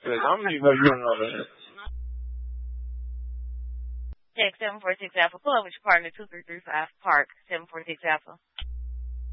6. I'm gonna know you don't know that. Text 746 Alpha. Pull up with your partner 2335 Park 746 Alpha.